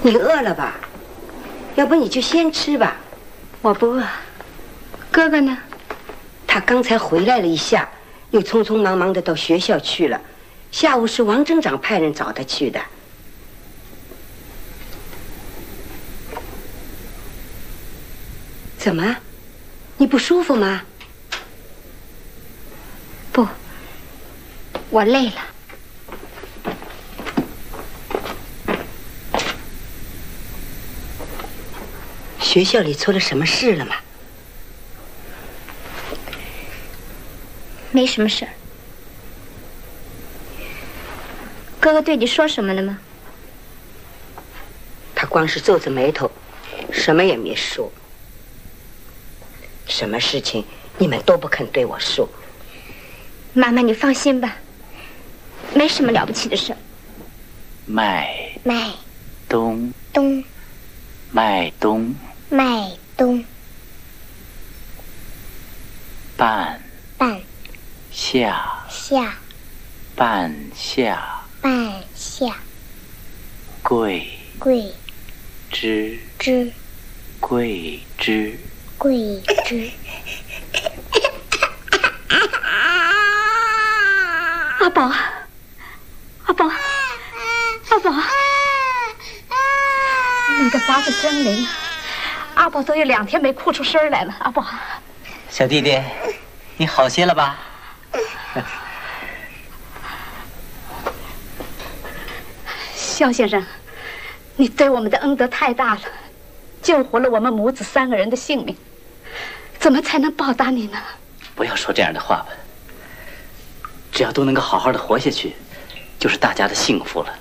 你饿了吧？要不你就先吃吧。 我不饿。哥哥呢？ 他刚才回来了一下，又匆匆忙忙的到学校去了。下午是王镇长派人找他去的。怎么？你不舒服吗？ 不，我累了。 学校里出了什么事了吗？ 没什么事儿。哥哥对你说什么了吗？ 他光是皱着眉头，什么也没说。什么事情你们都不肯对我说。 妈妈，你放心吧，没什么了不起的事。 麦东麦冬半夏半夏桂枝桂枝。 阿宝，你的发子真灵，阿宝都有2天没哭出声来了。阿宝， 小弟弟，你好些了吧？ 肖先生，你对我们的恩德太大了，救活了我们母子3个人的性命，怎么才能报答你呢？ 不要说这样的话吧，只要都能够好好的活下去，就是大家的幸福了。